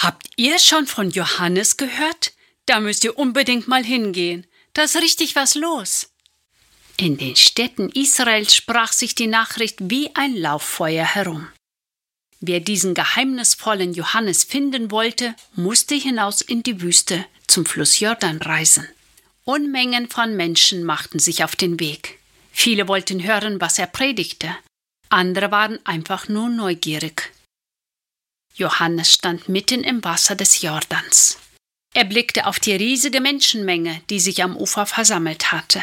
Habt ihr schon von Johannes gehört? Da müsst ihr unbedingt mal hingehen. Da ist richtig was los. In den Städten Israels sprach sich die Nachricht wie ein Lauffeuer herum. Wer diesen geheimnisvollen Johannes finden wollte, musste hinaus in die Wüste zum Fluss Jordan reisen. Unmengen von Menschen machten sich auf den Weg. Viele wollten hören, was er predigte. Andere waren einfach nur neugierig. Johannes stand mitten im Wasser des Jordans. Er blickte auf die riesige Menschenmenge, die sich am Ufer versammelt hatte.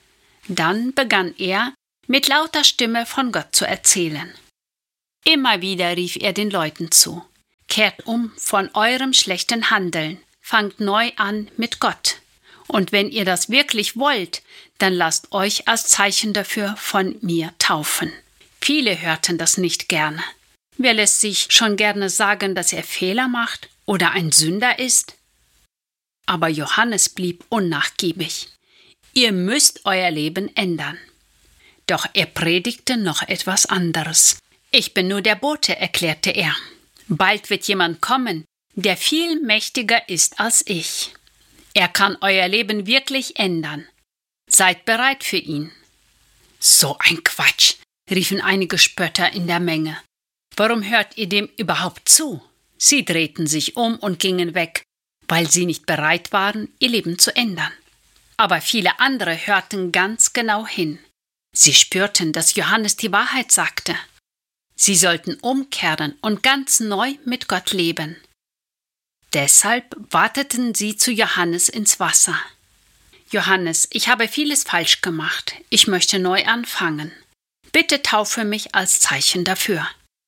Dann begann er, mit lauter Stimme von Gott zu erzählen. Immer wieder rief er den Leuten zu: Kehrt um von eurem schlechten Handeln, fangt neu an mit Gott. Und wenn ihr das wirklich wollt, dann lasst euch als Zeichen dafür von mir taufen. Viele hörten das nicht gerne. Wer lässt sich schon gerne sagen, dass er Fehler macht oder ein Sünder ist? Aber Johannes blieb unnachgiebig. Ihr müsst euer Leben ändern. Doch er predigte noch etwas anderes. Ich bin nur der Bote, erklärte er. Bald wird jemand kommen, der viel mächtiger ist als ich. Er kann euer Leben wirklich ändern. Seid bereit für ihn. So ein Quatsch, riefen einige Spötter in der Menge. Warum hört ihr dem überhaupt zu? Sie drehten sich um und gingen weg, weil sie nicht bereit waren, ihr Leben zu ändern. Aber viele andere hörten ganz genau hin. Sie spürten, dass Johannes die Wahrheit sagte. Sie sollten umkehren und ganz neu mit Gott leben. Deshalb warteten sie zu Johannes ins Wasser. Johannes, ich habe vieles falsch gemacht. Ich möchte neu anfangen. Bitte taufe mich als Zeichen dafür.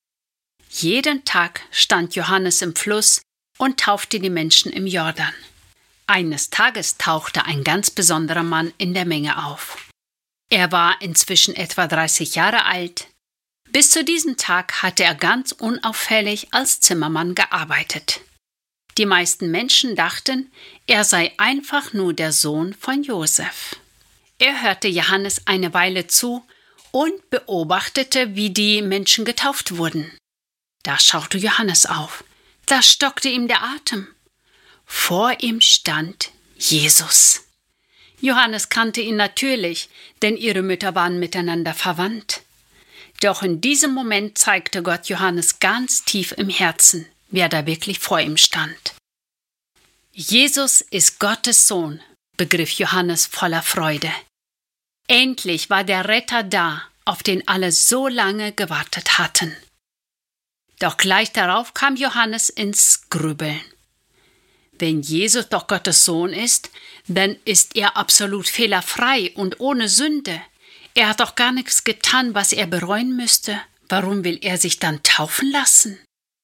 Jeden Tag stand Johannes im Fluss und taufte die Menschen im Jordan. Eines Tages tauchte ein ganz besonderer Mann in der Menge auf. Er war inzwischen etwa 30 Jahre alt. Bis zu diesem Tag hatte er ganz unauffällig als Zimmermann gearbeitet. Die meisten Menschen dachten, er sei einfach nur der Sohn von Josef. Er hörte Johannes eine Weile zu und beobachtete, wie die Menschen getauft wurden. Da schaute Johannes auf. Da stockte ihm der Atem. Vor ihm stand Jesus. Johannes kannte ihn natürlich, denn ihre Mütter waren miteinander verwandt. Doch in diesem Moment zeigte Gott Johannes ganz tief im Herzen, wer da wirklich vor ihm stand. Jesus ist Gottes Sohn, begriff Johannes voller Freude. Endlich war der Retter da, auf den alle so lange gewartet hatten. Doch gleich darauf kam Johannes ins Grübeln. Wenn Jesus doch Gottes Sohn ist, dann ist er absolut fehlerfrei und ohne Sünde. Er hat doch gar nichts getan, was er bereuen müsste. Warum will er sich dann taufen lassen?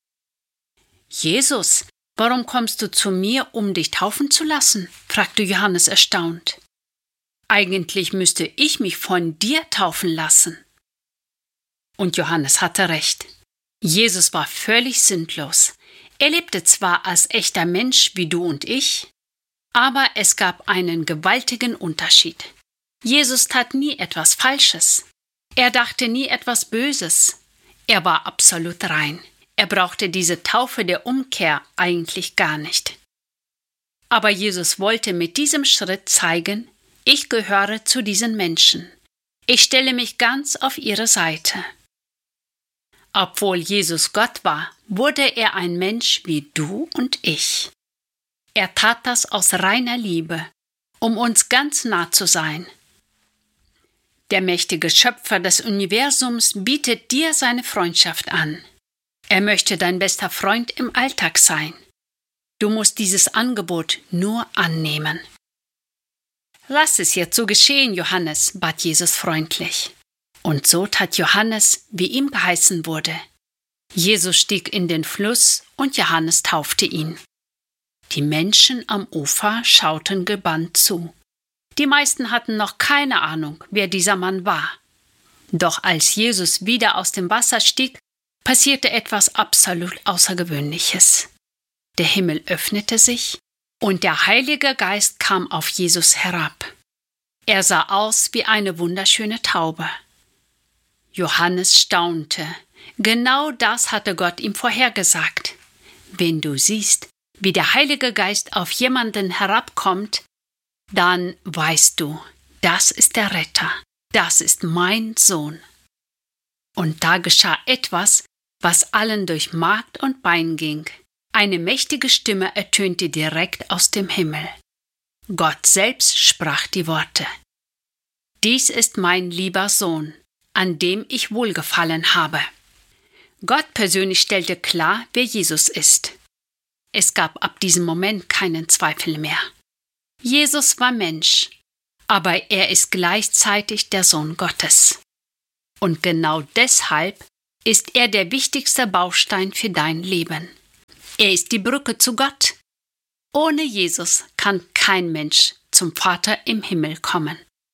Jesus, warum kommst du zu mir, um dich taufen zu lassen? Fragte Johannes erstaunt. Eigentlich müsste ich mich von dir taufen lassen. Und Johannes hatte recht. Jesus war völlig sündlos. Er lebte zwar als echter Mensch wie du und ich, aber es gab einen gewaltigen Unterschied. Jesus tat nie etwas Falsches. Er dachte nie etwas Böses. Er war absolut rein. Er brauchte diese Taufe der Umkehr eigentlich gar nicht. Aber Jesus wollte mit diesem Schritt zeigen, ich gehöre zu diesen Menschen. Ich stelle mich ganz auf ihre Seite. Obwohl Jesus Gott war, wurde er ein Mensch wie du und ich. Er tat das aus reiner Liebe, um uns ganz nah zu sein. Der mächtige Schöpfer des Universums bietet dir seine Freundschaft an. Er möchte dein bester Freund im Alltag sein. Du musst dieses Angebot nur annehmen. Lass es jetzt so geschehen, Johannes, bat Jesus freundlich. Und so tat Johannes, wie ihm geheißen wurde. Jesus stieg in den Fluss und Johannes taufte ihn. Die Menschen am Ufer schauten gebannt zu. Die meisten hatten noch keine Ahnung, wer dieser Mann war. Doch als Jesus wieder aus dem Wasser stieg, passierte etwas absolut Außergewöhnliches. Der Himmel öffnete sich und der Heilige Geist kam auf Jesus herab. Er sah aus wie eine wunderschöne Taube. Johannes staunte. Genau das hatte Gott ihm vorhergesagt. Wenn du siehst, wie der Heilige Geist auf jemanden herabkommt, dann weißt du, das ist der Retter, das ist mein Sohn. Und da geschah etwas, was allen durch Mark und Bein ging. Eine mächtige Stimme ertönte direkt aus dem Himmel. Gott selbst sprach die Worte: Dies ist mein lieber Sohn, an dem ich Wohlgefallen habe. Gott persönlich stellte klar, wer Jesus ist. Es gab ab diesem Moment keinen Zweifel mehr. Jesus war Mensch, aber er ist gleichzeitig der Sohn Gottes. Und genau deshalb ist er der wichtigste Baustein für dein Leben. Er ist die Brücke zu Gott. Ohne Jesus kann kein Mensch zum Vater im Himmel kommen.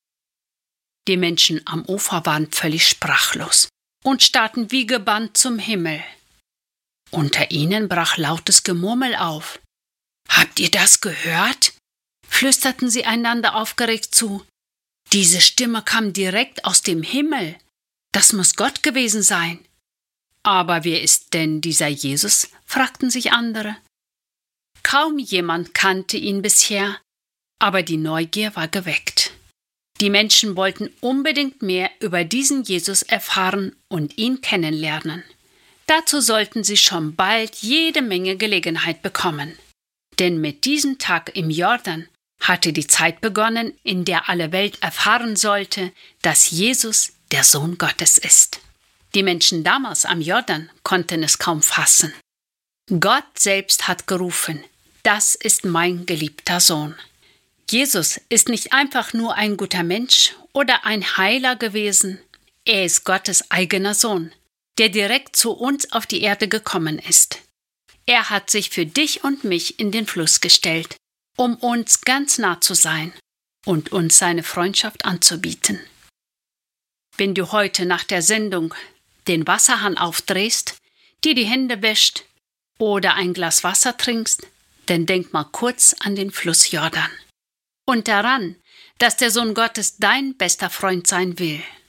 Die Menschen am Ufer waren völlig sprachlos und starrten wie gebannt zum Himmel. Unter ihnen brach lautes Gemurmel auf. »Habt ihr das gehört?« flüsterten sie einander aufgeregt zu. »Diese Stimme kam direkt aus dem Himmel. Das muss Gott gewesen sein.« »Aber wer ist denn dieser Jesus?« fragten sich andere. Kaum jemand kannte ihn bisher, aber die Neugier war geweckt. Die Menschen wollten unbedingt mehr über diesen Jesus erfahren und ihn kennenlernen. Dazu sollten sie schon bald jede Menge Gelegenheit bekommen. Denn mit diesem Tag im Jordan hatte die Zeit begonnen, in der alle Welt erfahren sollte, dass Jesus der Sohn Gottes ist. Die Menschen damals am Jordan konnten es kaum fassen. Gott selbst hat gerufen: Das ist mein geliebter Sohn. Jesus ist nicht einfach nur ein guter Mensch oder ein Heiler gewesen. Er ist Gottes eigener Sohn, der direkt zu uns auf die Erde gekommen ist. Er hat sich für dich und mich in den Fluss gestellt, um uns ganz nah zu sein und uns seine Freundschaft anzubieten. Wenn du heute nach der Sendung den Wasserhahn aufdrehst, dir die Hände wäscht oder ein Glas Wasser trinkst, dann denk mal kurz an den Fluss Jordan und daran, dass der Sohn Gottes dein bester Freund sein will.